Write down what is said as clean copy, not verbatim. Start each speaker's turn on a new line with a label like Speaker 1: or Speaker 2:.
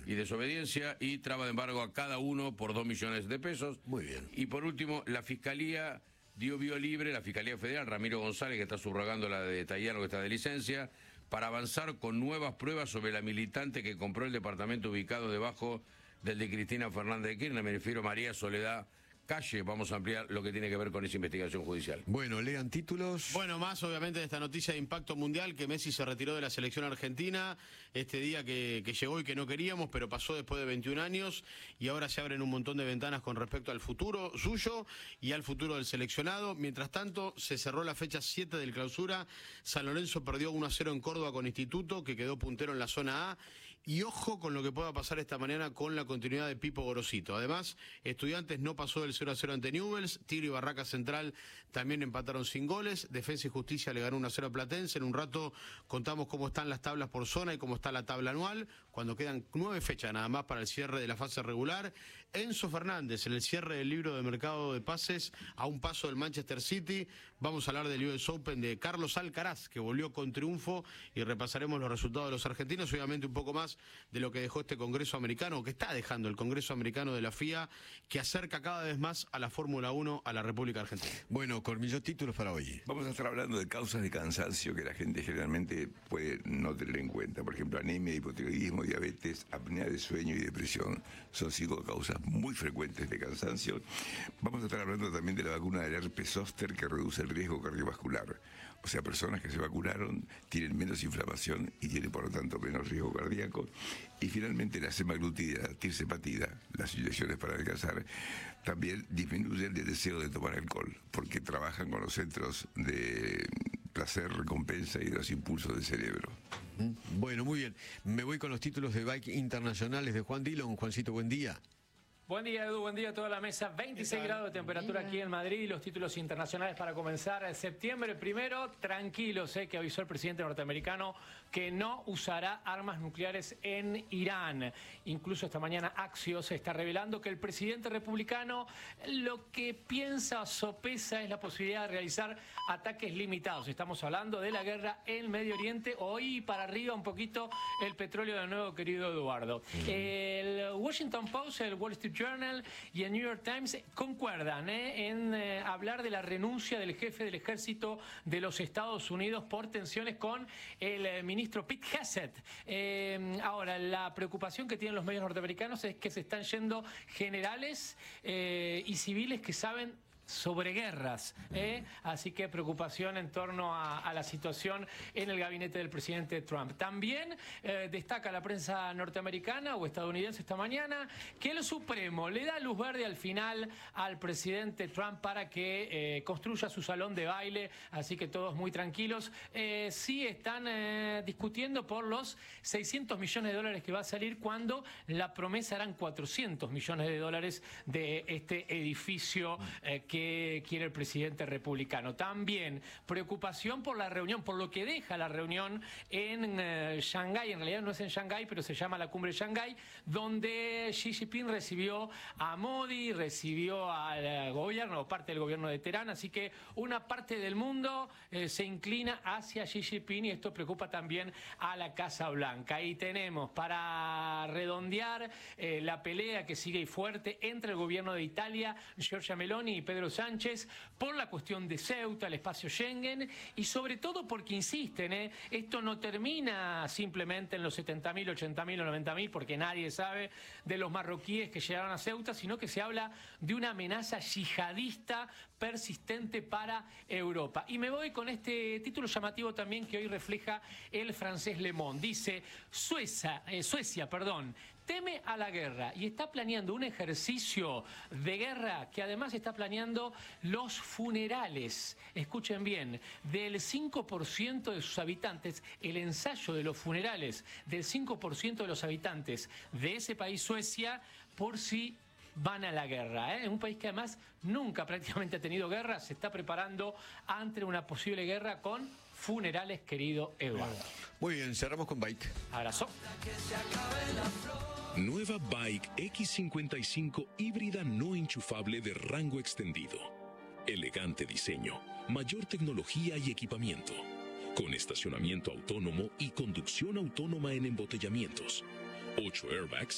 Speaker 1: y desobediencia, y traba de embargo a cada uno por 2 millones de pesos.
Speaker 2: Muy bien.
Speaker 1: Y por último, la Fiscalía dio vía libre, la Fiscalía Federal, Ramiro González, que está subrogando la de Tayano, que está de licencia, para avanzar con nuevas pruebas sobre la militante que compró el departamento ubicado debajo del de Cristina Fernández de Kirchner. Me refiero a María Soledad Calle. Vamos a ampliar lo que tiene que ver con esa investigación judicial.
Speaker 2: Bueno, lean títulos.
Speaker 3: Bueno, más obviamente de esta noticia de impacto mundial, que Messi se retiró de la selección argentina, este día que llegó y que no queríamos, pero pasó después de 21 años, y ahora se abren un montón de ventanas con respecto al futuro suyo y al futuro del seleccionado. Mientras tanto, se cerró la fecha 7 del clausura. San Lorenzo perdió 1-0 en Córdoba con Instituto, que quedó puntero en la zona A, y ojo con lo que pueda pasar esta mañana con la continuidad de Pipo Gorosito. Además, Estudiantes no pasó del 0-0 ante Newell's, Tigre y Barraca Central también empataron sin goles, Defensa y Justicia le ganó 1-0 a Platense. En un rato contamos cómo están las tablas por zona y cómo está la tabla anual, cuando quedan 9 fechas nada más para el cierre de la fase regular. Enzo Fernández en el cierre del libro de mercado de pases a un paso del Manchester City. Vamos a hablar del US Open de Carlos Alcaraz, que volvió con triunfo, y repasaremos los resultados de los argentinos, obviamente un poco más de lo que dejó este Congreso americano, o que está dejando el Congreso americano de la FIA, que acerca cada vez más a la Fórmula 1 a la República Argentina.
Speaker 2: Bueno, Cormillo, títulos para hoy.
Speaker 4: Vamos a estar hablando de causas de cansancio que la gente generalmente puede no tener en cuenta. Por ejemplo, anemia, hipotiroidismo, diabetes, apnea de sueño y depresión. Son 5 causas muy frecuentes de cansancio. Vamos a estar hablando también de la vacuna del herpes zóster, que reduce el riesgo cardiovascular. O sea, personas que se vacunaron tienen menos inflamación y tienen, por lo tanto, menos riesgo cardíaco. Y finalmente, la semaglutida, la tirzepatida, las inyecciones para adelgazar, también disminuyen el deseo de tomar alcohol, porque trabajan con los centros de placer, recompensa y los impulsos del cerebro.
Speaker 2: Bueno, muy bien. Me voy con los títulos de Bike internacionales de Juan Dillon. Juancito, buen día.
Speaker 5: Buen día, Edu, buen día a toda la mesa. 26 grados de temperatura aquí en Madrid. Los títulos internacionales para comenzar septiembre primero. Tranquilos, que avisó el presidente norteamericano que no usará armas nucleares en Irán. Incluso esta mañana Axios está revelando que el presidente republicano lo que piensa o sopesa es la posibilidad de realizar ataques limitados. Estamos hablando de la guerra en Medio Oriente. Hoy para arriba un poquito el petróleo de nuevo, querido Eduardo. El Washington Post, el Wall Street Journal y el New York Times concuerdan en hablar de la renuncia del jefe del ejército de los Estados Unidos por tensiones con el ministro Pete Hegseth. Ahora, la preocupación que tienen los medios norteamericanos es que se están yendo generales y civiles que saben sobre guerras, así que preocupación en torno a la situación en el gabinete del presidente Trump. También destaca la prensa norteamericana o estadounidense esta mañana que el Supremo le da luz verde al final al presidente Trump para que construya su salón de baile, así que todos muy tranquilos. Sí están discutiendo por los 600 millones de dólares que va a salir, cuando la promesa eran 400 millones de dólares de este edificio que quiere el presidente republicano. También preocupación por la reunión, por lo que deja la reunión en Shanghái. En realidad no es en Shanghái, pero se llama la cumbre de Shanghái, donde Xi Jinping recibió a Modi, recibió al gobierno, o parte del gobierno de Teherán, así que una parte del mundo se inclina hacia Xi Jinping, y esto preocupa también a la Casa Blanca. Ahí tenemos, para redondear, la pelea que sigue fuerte entre el gobierno de Italia, Giorgia Meloni, y Pedro Sánchez, por la cuestión de Ceuta, el espacio Schengen, y sobre todo porque insisten, esto no termina simplemente en los 70.000, 80.000 o 90.000, porque nadie sabe de los marroquíes que llegaron a Ceuta, sino que se habla de una amenaza yihadista persistente para Europa. Y me voy con este título llamativo también que hoy refleja el francés Le Monde. Dice, Suecia, teme a la guerra y está planeando un ejercicio de guerra que además está planeando los funerales. Escuchen bien, del 5% de sus habitantes, el ensayo de los funerales del 5% de los habitantes de ese país, Suecia, por si van a la guerra. Un país que además nunca prácticamente ha tenido guerra, se está preparando ante una posible guerra con funerales, querido Eduardo.
Speaker 2: Muy bien, cerramos con Bike.
Speaker 5: Abrazo.
Speaker 6: Nueva Bike X55 híbrida no enchufable de rango extendido. Elegante diseño, mayor tecnología y equipamiento. Con estacionamiento autónomo y conducción autónoma en embotellamientos. 8 airbags